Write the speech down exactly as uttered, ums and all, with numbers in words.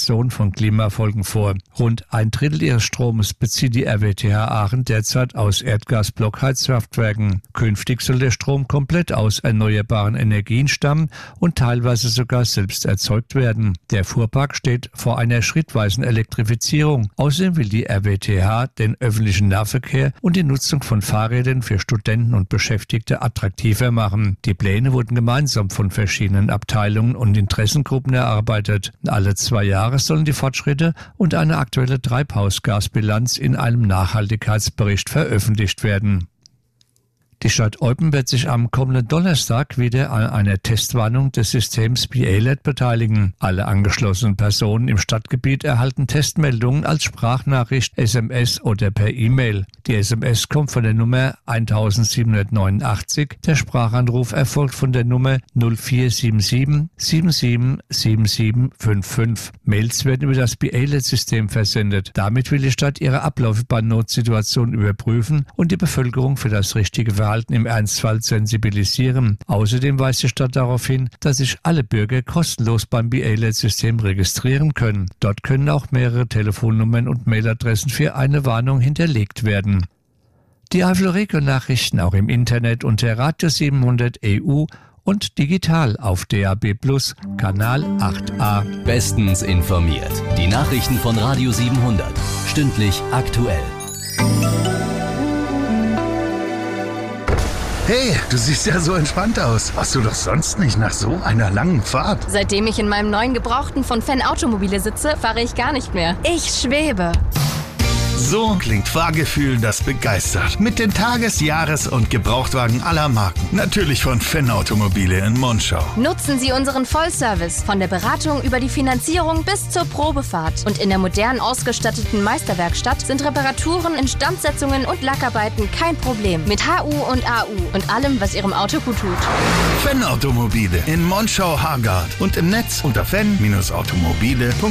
Mitigation von Klimafolgen vor. Rund ein Drittel ihres Stromes bezieht die R W T H Aachen derzeit aus Erdgas-Blockheizkraftwerken. Künftig soll der Strom komplett aus erneuerbaren Energien stammen und teilweise sogar selbst erzeugt werden. Der Fuhrpark steht vor einer schrittweisen Elektrifizierung. Außerdem will die R W T H den öffentlichen Nahverkehr und die Nutzung von Fahrrädern für Studenten und Beschäftigte attraktiver machen. Die Pläne wurden gemeinsam von verschiedenen Abteilungen und Interessengruppen erarbeitet. Alle zwei Jahre sollen die Fortschritte und eine aktuelle Treibhausgasbilanz in einem Nachhaltigkeitsbericht veröffentlicht werden. Die Stadt Eupen wird sich am kommenden Donnerstag wieder an einer Testwarnung des Systems B A L E D beteiligen. Alle angeschlossenen Personen im Stadtgebiet erhalten Testmeldungen als Sprachnachricht, S M S oder per E-Mail. Die S M S kommt von der Nummer eintausendsiebenhundertneunundachtzig, der Sprachanruf erfolgt von der Nummer null vier sieben sieben sieben sieben sieben sieben fünf fünf. Mails werden über das B A L E D-System versendet. Damit will die Stadt ihre Abläufe bei Notsituationen überprüfen und die Bevölkerung für das richtige Verhalten im Ernstfall sensibilisieren. Außerdem weist die Stadt darauf hin, dass sich alle Bürger kostenlos beim B A L E D-System registrieren können. Dort können auch mehrere Telefonnummern und Mailadressen für eine Warnung hinterlegt werden. Die Eifel-Region-Nachrichten auch im Internet unter Radio siebenhundert E U und digital auf D A B Plus, Kanal acht a. Bestens informiert. Die Nachrichten von Radio siebenhundert. Stündlich aktuell. Hey, du siehst ja so entspannt aus. Warst du doch sonst nicht nach so einer langen Fahrt? Seitdem ich in meinem neuen Gebrauchten von Fan Automobile sitze, fahre ich gar nicht mehr. Ich schwebe. So klingt Fahrgefühl, das begeistert. Mit den Tages-, Jahres- und Gebrauchtwagen aller Marken. Natürlich von Fan Automobile in Monschau. Nutzen Sie unseren Vollservice von der Beratung über die Finanzierung bis zur Probefahrt. Und in der modern ausgestatteten Meisterwerkstatt sind Reparaturen, Instandsetzungen und Lackarbeiten kein Problem. Mit H U und A U und allem, was Ihrem Auto gut tut. Fan Automobile in Monschau-Hargard und im Netz unter fan Bindestrich automobile punkt de.